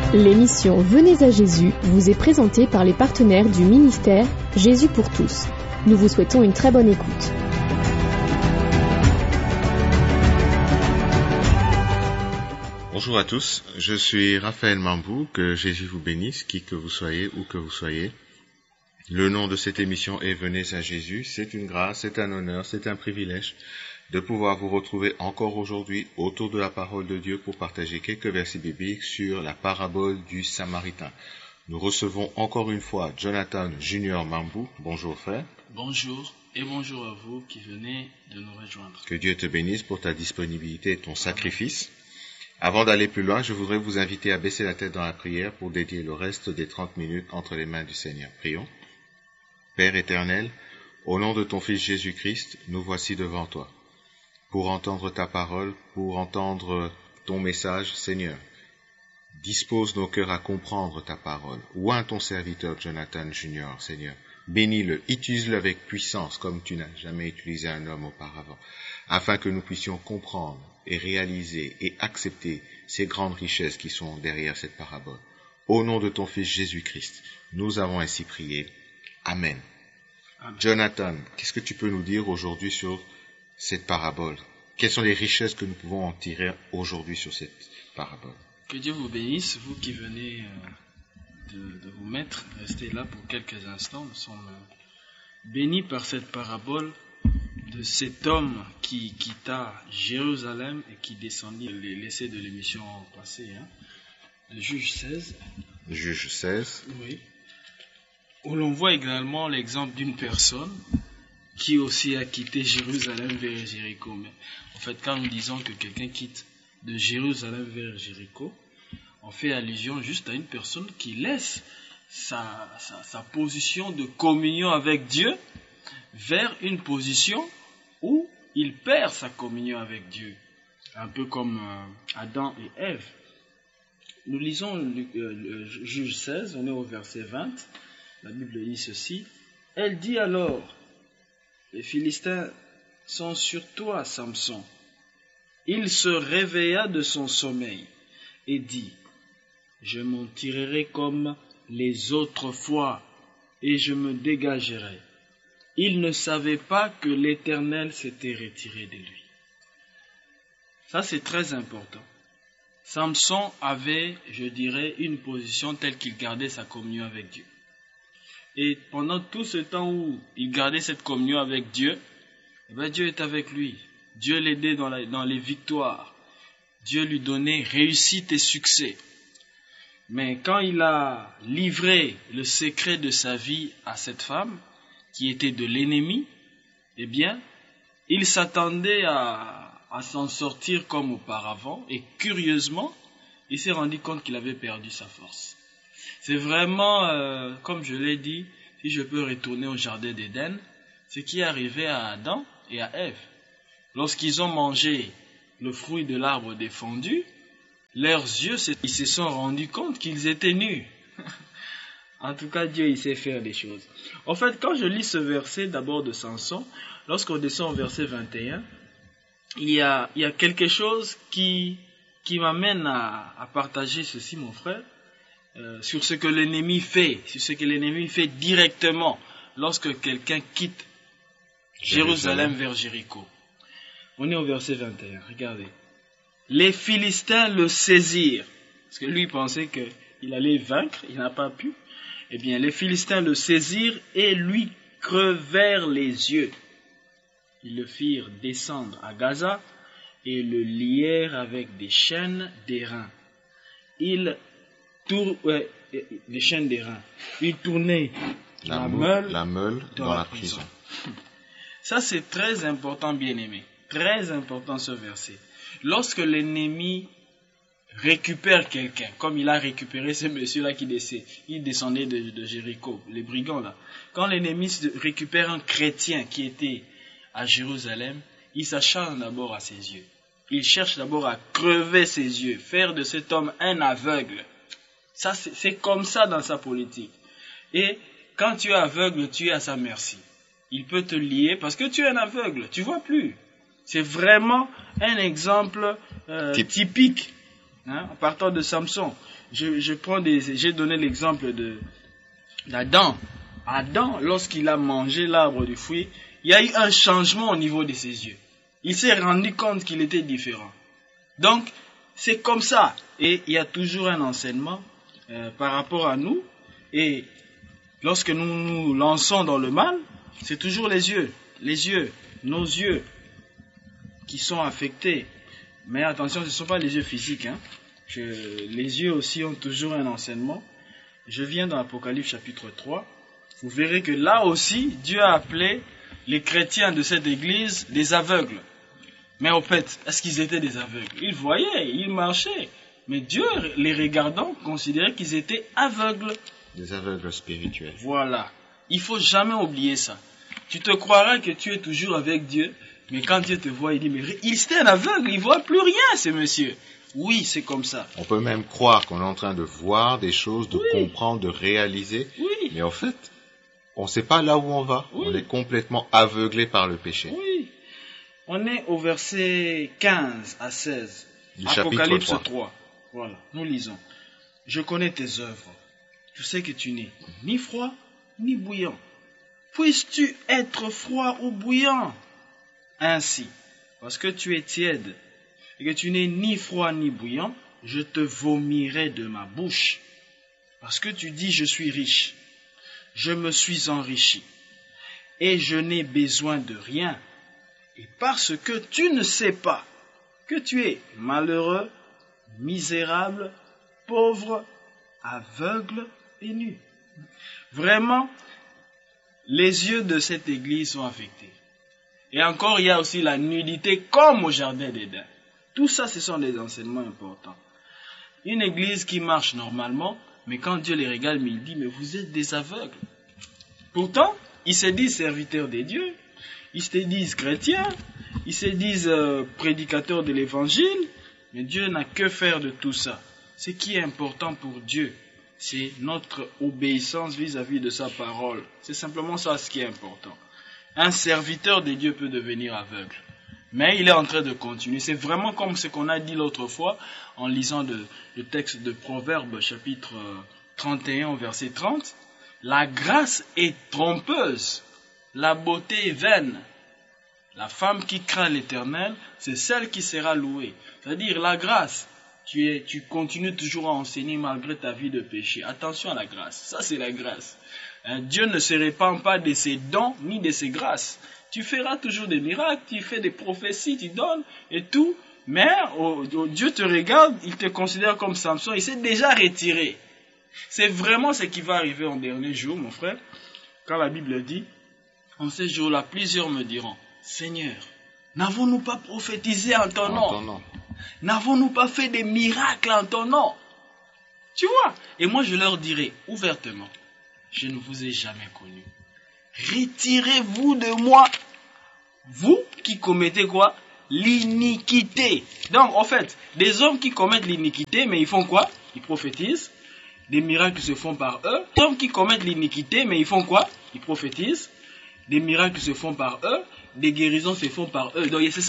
L'émission Venez à Jésus vous est présentée par les partenaires du ministère Jésus pour tous. Nous vous souhaitons une très bonne écoute. Bonjour à tous, je suis Raphaël Mambou, que Jésus vous bénisse, qui que vous soyez, où que vous soyez. Le nom de cette émission est Venez à Jésus. C'est une grâce, c'est un honneur, c'est un privilège de pouvoir vous retrouver encore aujourd'hui autour de la parole de Dieu pour partager quelques versets bibliques sur la parabole du Samaritain. Nous recevons encore une fois Jonathan Junior Mambou. Bonjour frère. Bonjour et bonjour à vous qui venez de nous rejoindre. Que Dieu te bénisse pour ta disponibilité et ton sacrifice. Avant d'aller plus loin, je voudrais vous inviter à baisser la tête dans la prière pour dédier le reste des 30 minutes entre les mains du Seigneur. Prions. Père éternel, au nom de ton Fils Jésus-Christ, nous voici devant toi. Pour entendre ta parole, pour entendre ton message, Seigneur. Dispose nos cœurs à comprendre ta parole. Oins ton serviteur Jonathan Junior, Seigneur. Bénis-le, utilise-le avec puissance comme tu n'as jamais utilisé un homme auparavant, afin que nous puissions comprendre et réaliser et accepter ces grandes richesses qui sont derrière cette parabole. Au nom de ton Fils Jésus-Christ, nous avons ainsi prié. Amen. Amen. Jonathan, qu'est-ce que tu peux nous dire aujourd'hui sur cette parabole? Quelles sont les richesses que nous pouvons en tirer aujourd'hui sur cette parabole? Que Dieu vous bénisse, vous qui venez de vous mettre, restez là pour quelques instants. Nous sommes bénis par cette parabole de cet homme qui quitta Jérusalem et qui descendit l'essai de l'émission passée, de Juge 16. Juge 16. Oui. Où l'on voit également l'exemple d'une personne qui aussi a quitté Jérusalem vers Jéricho. Mais en fait, quand nous disons que quelqu'un quitte de Jérusalem vers Jéricho, on fait allusion juste à une personne qui laisse sa position de communion avec Dieu vers une position où il perd sa communion avec Dieu. Un peu comme Adam et Ève. Nous lisons le Juge 16, on est au verset 20. La Bible dit ceci. Elle dit alors, les Philistins sont sur toi, Samson. Il se réveilla de son sommeil et dit, je m'en tirerai comme les autres fois et je me dégagerai. Il ne savait pas que l'Éternel s'était retiré de lui. Ça, c'est très important. Samson avait, je dirais, une position telle qu'il gardait sa communion avec Dieu. Et pendant tout ce temps où il gardait cette communion avec Dieu, Dieu est avec lui. Dieu l'aidait dans les victoires. Dieu lui donnait réussite et succès. Mais quand il a livré le secret de sa vie à cette femme, qui était de l'ennemi, il s'attendait à s'en sortir comme auparavant. Et curieusement, il s'est rendu compte qu'il avait perdu sa force. C'est vraiment, comme je l'ai dit, si je peux retourner au jardin d'Éden, ce qui est arrivé à Adam et à Ève. Lorsqu'ils ont mangé le fruit de l'arbre défendu, leurs yeux ils se sont rendus compte qu'ils étaient nus. En tout cas, Dieu, il sait faire des choses. En fait, quand je lis ce verset d'abord de Samson, lorsqu'on descend au verset 21, il y a quelque chose qui m'amène à partager ceci, mon frère. Sur ce que l'ennemi fait, directement lorsque quelqu'un quitte Jérusalem vers Jéricho. On est au verset 21, regardez. Les Philistins le saisirent, parce que lui pensait qu'il allait vaincre, il n'a pas pu. Les Philistins le saisirent et lui crevèrent les yeux. Ils le firent descendre à Gaza et le lièrent avec des chaînes d'airain. Les chaînes d'airain. Il tournait la meule dans la prison. Ça, c'est très important, bien-aimé. Très important, ce verset. Lorsque l'ennemi récupère quelqu'un, comme il a récupéré ce monsieur-là il descendait de Jéricho, les brigands là. Quand l'ennemi récupère un chrétien qui était à Jérusalem, il s'acharne d'abord à ses yeux. Il cherche d'abord à crever ses yeux, faire de cet homme un aveugle. Ça, c'est comme ça dans sa politique. Et quand tu es aveugle, tu es à sa merci. Il peut te lier parce que tu es un aveugle, tu vois plus. C'est vraiment un exemple typique Hein? En partant de Samson, j'ai donné l'exemple d'Adam. Adam, lorsqu'il a mangé l'arbre du fruit, il y a eu un changement au niveau de ses yeux. Il s'est rendu compte qu'il était différent. Donc, c'est comme ça. Et il y a toujours un enseignement par rapport à nous. Et lorsque nous nous lançons dans le mal, c'est toujours les yeux, nos yeux qui sont affectés. Mais attention, ce ne sont pas les yeux physiques. Hein. Les yeux aussi ont toujours un enseignement. Je viens dans Apocalypse chapitre 3. Vous verrez que là aussi, Dieu a appelé les chrétiens de cette église des aveugles. Mais en fait, est-ce qu'ils étaient des aveugles? Ils voyaient, ils marchaient. Mais Dieu, les regardant, considérait qu'ils étaient aveugles. Des aveugles spirituels. Voilà. Il faut jamais oublier ça. Tu te croiras que tu es toujours avec Dieu, mais quand Dieu te voit, il dit, mais il était un aveugle, il ne voit plus rien, ce monsieur. Oui, c'est comme ça. On peut même croire qu'on est en train de voir des choses, de comprendre, de réaliser. Oui. Mais en fait, on ne sait pas là où on va. Oui. On est complètement aveuglé par le péché. Oui. On est au verset 15 à 16. Du Apocalypse chapitre 3. Voilà, nous lisons. Je connais tes œuvres. Je sais que tu n'es ni froid, ni bouillant. Puisses-tu être froid ou bouillant? Ainsi, parce que tu es tiède et que tu n'es ni froid ni bouillant, je te vomirai de ma bouche. Parce que tu dis, je suis riche, je me suis enrichi, et je n'ai besoin de rien. Et parce que tu ne sais pas que tu es malheureux, misérable, pauvre, aveugle et nu. Vraiment, les yeux de cette église sont affectés. Et encore, il y a aussi la nudité comme au jardin d'Éden. Tout ça, ce sont des enseignements importants. Une église qui marche normalement, mais quand Dieu les regarde, il dit, mais vous êtes des aveugles. Pourtant, ils se disent serviteurs des dieux, ils se disent chrétiens, ils se disent prédicateurs de l'évangile, mais Dieu n'a que faire de tout ça. Ce qui est important pour Dieu, c'est notre obéissance vis-à-vis de sa parole. C'est simplement ça ce qui est important. Un serviteur de Dieu peut devenir aveugle. Mais il est en train de continuer. C'est vraiment comme ce qu'on a dit l'autre fois en lisant le texte de Proverbes chapitre 31 verset 30. La grâce est trompeuse, la beauté est vaine. La femme qui craint l'Éternel, c'est celle qui sera louée. C'est-à-dire la grâce. Tu continues toujours à enseigner malgré ta vie de péché. Attention à la grâce. Ça, c'est la grâce. Dieu ne se répand pas de ses dons ni de ses grâces. Tu feras toujours des miracles, tu fais des prophéties, tu donnes et tout. Mais Dieu te regarde, il te considère comme Samson. Il s'est déjà retiré. C'est vraiment ce qui va arriver en dernier jour, mon frère. Quand la Bible dit, en ces jours-là, plusieurs me diront, Seigneur, n'avons-nous pas prophétisé en ton nom? N'avons-nous pas fait des miracles en ton nom? Tu vois? Et moi je leur dirai ouvertement, je ne vous ai jamais connu. Retirez-vous de moi, vous qui commettez quoi? L'iniquité. Donc en fait, des hommes qui commettent l'iniquité, mais ils font quoi? Ils prophétisent. Des miracles se font par eux. Des hommes qui commettent l'iniquité, mais ils font quoi? Ils prophétisent. Des miracles se font par eux. Des guérisons se font par eux. Donc c'est ça.